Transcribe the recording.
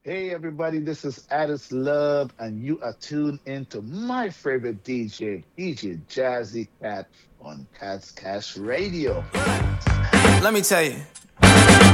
Hey everybody, this is Addis Love, and you are tuned into my favorite DJ Jazzy Cat on Cat's Cash Radio. Let me tell you.